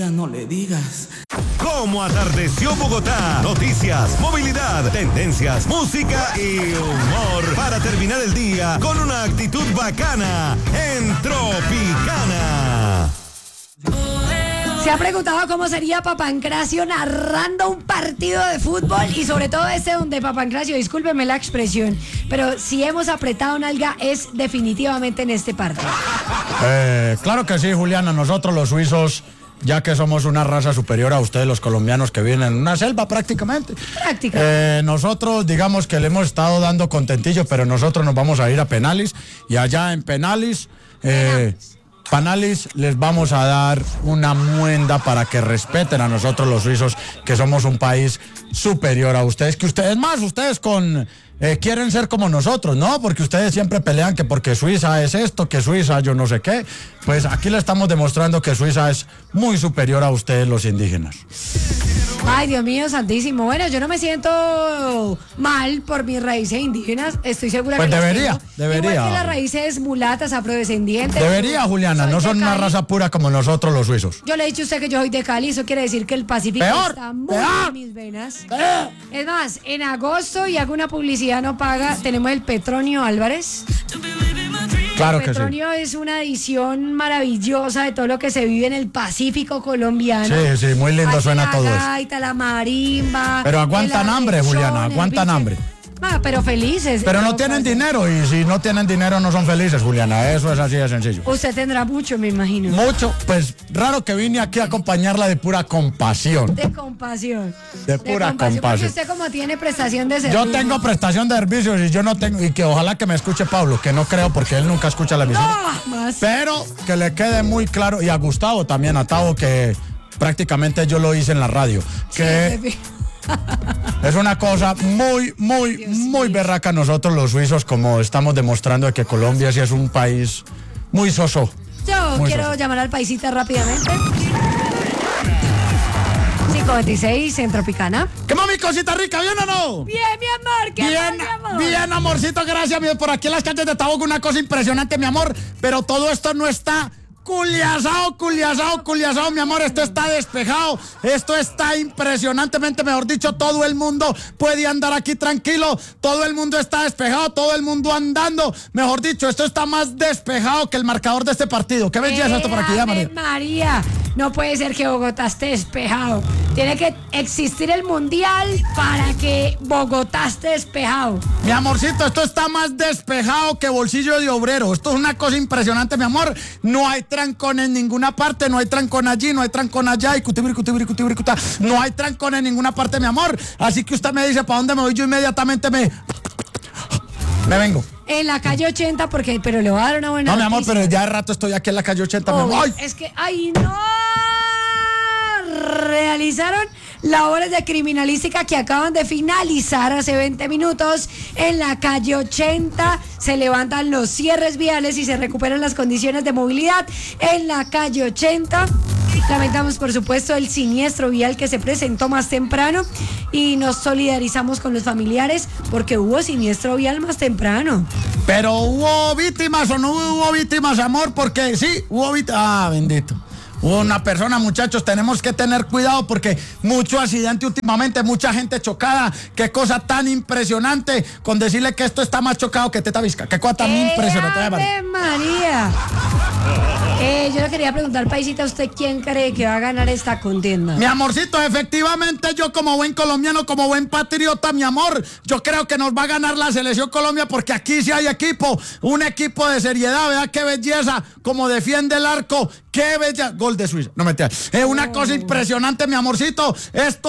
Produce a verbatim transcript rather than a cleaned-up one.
vida no le digas. ¿Cómo atardeció Bogotá? Noticias, movilidad, tendencias, música y humor para terminar el día con una actitud bacana en Tropicana. Se ha preguntado cómo sería Papancracio narrando un partido de fútbol y sobre todo este donde Papancracio, discúlpeme la expresión, pero si hemos apretado nalga es definitivamente en este partido. Eh, claro que sí, Juliana, nosotros los suizos, ya que somos una raza superior a ustedes los colombianos que viven en una selva prácticamente. Prácticamente. Eh, nosotros digamos que le hemos estado dando contentillo, pero nosotros nos vamos a ir a Penalis y allá en Penalis... Eh, Penalis les vamos a dar una muenda para que respeten a nosotros los suizos, que somos un país superior a ustedes, que ustedes más, ustedes con eh, quieren ser como nosotros, ¿no? Porque ustedes siempre pelean que porque Suiza es esto, que Suiza yo no sé qué. Pues aquí le estamos demostrando que Suiza es muy superior a ustedes los indígenas. Ay, Dios mío, santísimo. Bueno, yo no me siento mal por mis raíces indígenas. Estoy segura pues que debería, las tengo. debería. Igual que las raíces mulatas, afrodescendientes. Debería, Juliana, no son una raza pura como nosotros los suizos. Yo le he dicho a usted que yo soy de Cali, eso quiere decir que el Pacífico peor, está muy peor, en mis venas. Peor. Es más, en agosto, y hago una publicidad no paga, tenemos el Petronio Álvarez. Claro el que Petronio sí. es una edición maravillosa de todo lo que se vive en el Pacífico colombiano. Sí, sí, muy lindo. Aquí suena la todo eso. La gaita, la marimba. Pero aguantan hambre, Juliana, aguantan hambre. Ah, pero felices. Pero no tienen dinero, y si no tienen dinero no son felices, Juliana. Eso es así de sencillo. Usted tendrá mucho, me imagino. Mucho, pues raro que vine aquí a acompañarla de pura compasión. De compasión. De pura de compasión. compasión. Porque usted como tiene prestación de servicio. Yo tengo prestación de servicios y yo no tengo, y que ojalá que me escuche Pablo, que no creo porque él nunca escucha la emisora. No, más. Pero que le quede muy claro, y a Gustavo también, a Tavo, que prácticamente yo lo hice en la radio. Que Sí, es una cosa muy, muy, Dios muy mío. berraca nosotros los suizos, como estamos demostrando de que Colombia sí es un país muy soso. Yo Muy quiero soso. llamar al paisita rápidamente. cinco veintiséis en Tropicana. ¿Qué mami, cosita rica? ¿Bien o no? Bien, mi amor, ¿qué Bien, tal, mi amor? bien, amorcito, gracias. Bien, por aquí en las calles de Tabo, una cosa impresionante, mi amor. Pero todo esto no está culiazao, culiazao, culiazao, mi amor. Esto está despejado. Esto está impresionantemente, mejor dicho, todo el mundo puede andar aquí tranquilo. Todo el mundo está despejado, todo el mundo andando. Mejor dicho, esto está más despejado que el marcador de este partido. ¿Qué belleza esto por aquí, ya, María? Ave María, no puede ser que Bogotá esté despejado. Tiene que existir el mundial para que Bogotá esté despejado. Mi amorcito, esto está más despejado que bolsillo de obrero. Esto es una cosa impresionante, mi amor. No hay trancón en ninguna parte, no hay trancón allí, no hay trancón allá, y cutibri, cutibri, cutibri, cuta. No hay trancón en ninguna parte, mi amor. Así que usted me dice para dónde me voy, yo inmediatamente me... Me vengo. En la calle ochenta, porque, pero le voy a dar una buena No, mi amor, noticia. pero ya de rato estoy aquí en la calle ochenta, mi Obvio, amor. ¡Ay! es que, ay, no. Realizaron labores de criminalística que acaban de finalizar hace veinte minutos en la calle ochenta. Se levantan los cierres viales y se recuperan las condiciones de movilidad en la calle ochenta. Lamentamos, por supuesto, el siniestro vial que se presentó más temprano y nos solidarizamos con los familiares porque hubo siniestro vial más temprano. Pero hubo víctimas o no hubo víctimas, amor, porque sí, hubo víctimas. Ah, bendito. Hubo una persona, muchachos, tenemos que tener cuidado porque mucho accidente últimamente, mucha gente chocada. Qué cosa tan impresionante con decirle que esto está más chocado que Teta Vizca. Qué cosa tan ¡Eh, impresionante. Ave María! Eh, yo le quería preguntar, paisita, ¿a usted quién cree que va a ganar esta contienda? Mi amorcito, efectivamente yo como buen colombiano, como buen patriota, mi amor, yo creo que nos va a ganar la selección Colombia porque aquí sí hay equipo, un equipo de seriedad, ¿verdad? Qué belleza, como defiende el arco, qué bella, gol de Suiza, no me Es una cosa impresionante, mi amorcito, esto